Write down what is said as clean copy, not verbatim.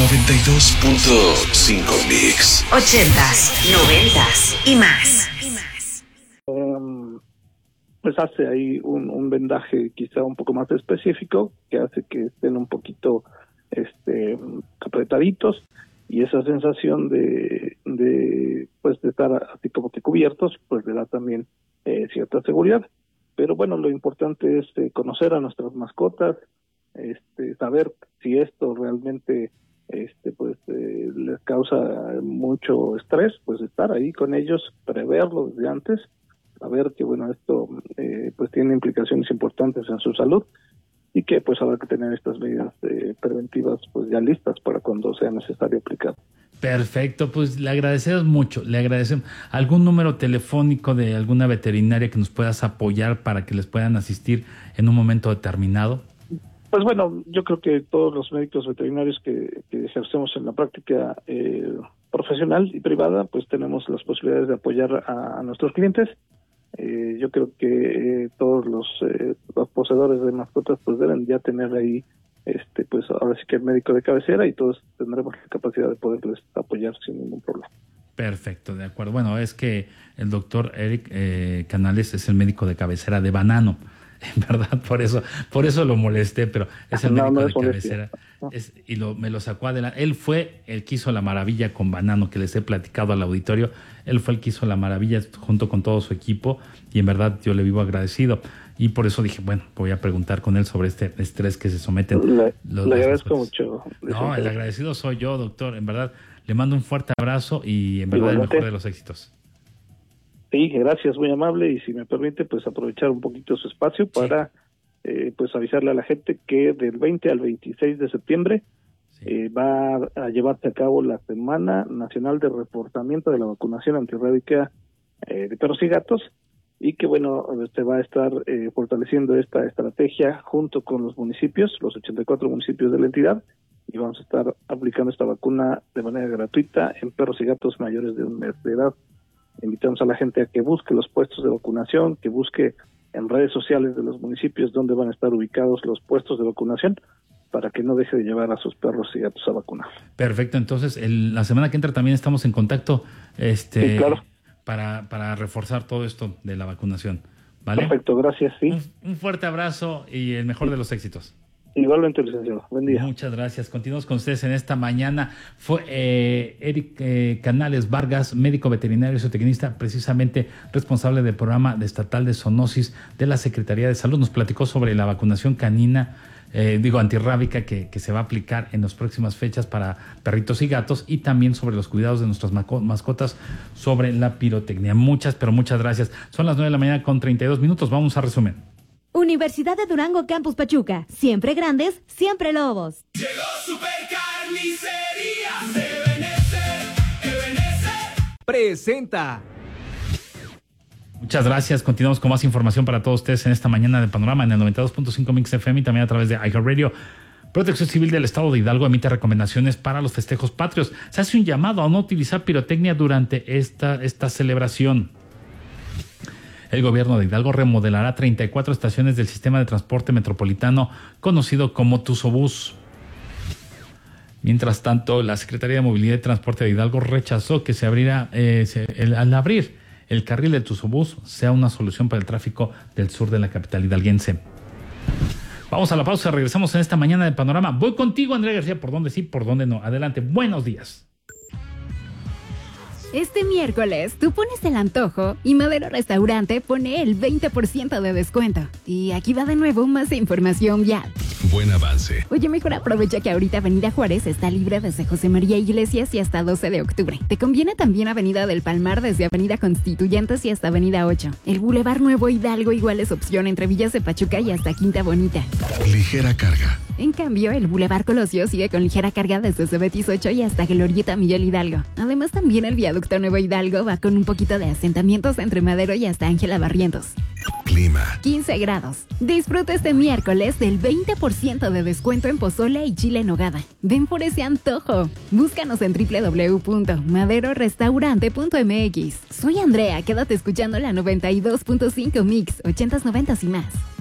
92.5 Mix. 80s, 90s y más. Pues hace ahí un vendaje quizá un poco más específico que hace que estén un poquito apretaditos, y esa sensación de estar así como que cubiertos pues le da también cierta seguridad. Pero bueno, lo importante es conocer a nuestras mascotas, saber si esto realmente les causa mucho estrés, pues estar ahí con ellos, preverlo desde antes, saber que bueno, esto pues tiene implicaciones importantes en su salud, y que pues habrá que tener estas medidas preventivas pues ya listas para cuando sea necesario aplicar. Perfecto, pues le agradecemos mucho, le agradecemos. ¿Algún número telefónico de alguna veterinaria que nos puedas apoyar para que les puedan asistir en un momento determinado? Pues bueno, yo creo que todos los médicos veterinarios que ejercemos en la práctica profesional y privada, pues tenemos las posibilidades de apoyar a nuestros clientes. Yo creo que todos los poseedores de mascotas pues deben ya tener ahí pues ahora sí que el médico de cabecera, y todos tendremos la capacidad de poderles apoyar sin ningún problema. Perfecto, de acuerdo. Bueno, es que el doctor Eric Canales es el médico de cabecera de Banano, en verdad, por eso lo molesté, pero es el médico de cabecera. Me lo sacó adelante. Él fue el que hizo la maravilla con Banano, que les he platicado al auditorio. Él fue el que hizo la maravilla junto con todo su equipo, y en verdad yo le vivo agradecido. Y por eso dije, bueno, voy a preguntar con él sobre este estrés que se someten. Le agradezco mucho. No, el agradecido soy yo, doctor. En verdad, le mando un fuerte abrazo y en verdad el mejor de los éxitos. Sí, gracias, muy amable. Y si me permite, pues aprovechar un poquito su espacio para pues avisarle a la gente que del 20 al 26 de septiembre va a llevarse a cabo la Semana Nacional de Reforzamiento de la Vacunación Antirrábica de Perros y Gatos, y que bueno, se va a estar fortaleciendo esta estrategia junto con los municipios, los 84 municipios de la entidad, y vamos a estar aplicando esta vacuna de manera gratuita en perros y gatos mayores de 1 mes de edad. Invitamos a la gente a que busque los puestos de vacunación, que busque en redes sociales de los municipios donde van a estar ubicados los puestos de vacunación, para que no deje de llevar a sus perros y gatos a vacunar. Perfecto, entonces la semana que entra también estamos en contacto sí, claro, para reforzar todo esto de la vacunación, ¿vale? Perfecto, gracias, sí. Un fuerte abrazo y el mejor de los éxitos. Igualmente, licenciado. Buen día. Muchas gracias. Continuamos con ustedes en esta mañana. Fue Eric Canales Vargas, médico veterinario y zootecnista, precisamente responsable del programa estatal de zoonosis de la Secretaría de Salud. Nos platicó sobre la vacunación canina, antirrábica, que se va a aplicar en las próximas fechas para perritos y gatos, y también sobre los cuidados de nuestras mascotas, sobre la pirotecnia. Muchas gracias. Son las 9:32 a.m. Vamos a resumen. Universidad de Durango Campus Pachuca, siempre grandes, siempre lobos. Llegó Supercarnicería Ebenezer. Presenta. Muchas gracias. Continuamos con más información para todos ustedes en esta mañana de Panorama en el 92.5 Mix FM y también a través de iHeartRadio. Protección Civil del Estado de Hidalgo emite recomendaciones para los festejos patrios. Se hace un llamado a no utilizar pirotecnia durante esta celebración. El gobierno de Hidalgo remodelará 34 estaciones del sistema de transporte metropolitano conocido como Tuzobús. Mientras tanto, la Secretaría de Movilidad y Transporte de Hidalgo rechazó que al abrir el carril de Tuzobús sea una solución para el tráfico del sur de la capital hidalguense. Vamos a la pausa, regresamos en esta mañana de Panorama. Voy contigo, Andrea García, por dónde sí, por dónde no. Adelante, buenos días. Este miércoles tú pones el antojo y Madero Restaurante pone el 20% de descuento. Y aquí va de nuevo más información vial. Buen avance. Oye, mejor aprovecha que ahorita Avenida Juárez está libre desde José María Iglesias y hasta 12 de octubre. Te conviene también Avenida del Palmar desde Avenida Constituyentes y hasta Avenida 8. El Boulevard Nuevo Hidalgo igual es opción entre Villas de Pachuca y hasta Quinta Bonita. Ligera carga. En cambio, el Boulevard Colosio sigue con ligera carga desde Cebetis 8 y hasta Glorieta Miguel Hidalgo. Además, también el viaducto Nuevo Hidalgo va con un poquito de asentamientos entre Madero y hasta Ángela Barrientos. Clima. 15 grados. Disfruta este miércoles del 20% de descuento en pozole y chile en nogada. Ven por ese antojo. Búscanos en www.maderorestaurante.mx. Soy Andrea, quédate escuchando la 92.5 Mix, 80s, 90s y más.